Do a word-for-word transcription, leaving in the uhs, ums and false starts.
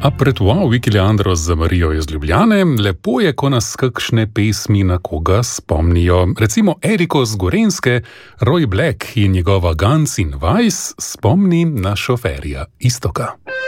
A pred wow, Viki Leandros za Marijo iz Ljubljane, lepo je, ko nas kakšne pesmi na koga spomnijo. Recimo Eriko z Gorenjske, Roy Black in njegova Guns in Vice spomni na šoferja Iztoka.